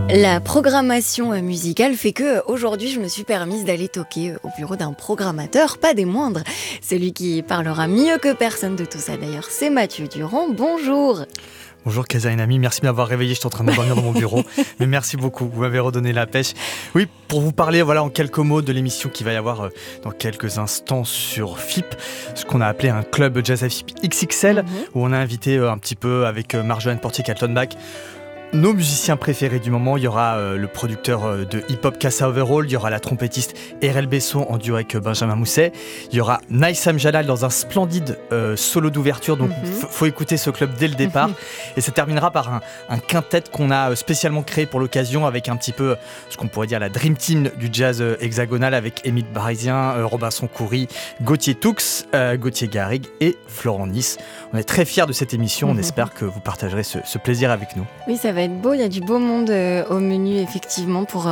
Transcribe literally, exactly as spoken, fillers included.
La programmation musicale fait que aujourd'hui je me suis permise d'aller toquer au bureau d'un programmateur, pas des moindres. Celui qui parlera mieux que personne de tout ça d'ailleurs, c'est Mathieu Durand. Bonjour. Bonjour Kaza Enami, merci de m'avoir réveillé, j'étais en train de dormir dans mon bureau, mais merci beaucoup, vous m'avez redonné la pêche. Oui, pour vous parler voilà, en quelques mots de l'émission qui va y avoir euh, dans quelques instants sur F I P, ce qu'on a appelé un club jazz à F I P X X L, mm-hmm. où on a invité euh, un petit peu avec euh, Marjolaine Portier-Kaltenbach nos musiciens préférés du moment. Il y aura euh, le producteur euh, de hip-hop Kassa Overall, il y aura la trompettiste R L Besson en duo avec euh, Benjamin Mousset, il y aura Naïsam Jalal dans un splendide euh, solo d'ouverture, donc il mm-hmm. f- faut écouter ce club dès le départ. Mm-hmm. Et ça terminera par un, un quintet qu'on a spécialement créé pour l'occasion avec un petit peu ce qu'on pourrait dire la Dream Team du jazz euh, hexagonal avec Émile Barizien, euh, Robinson Khoury, Gauthier Toux, euh, Gauthier Garrigue et Florent Nice. On est très fiers de cette émission, mm-hmm. on espère que vous partagerez ce, ce plaisir avec nous. Oui, ça va être beau, il y a du beau monde euh, au menu effectivement pour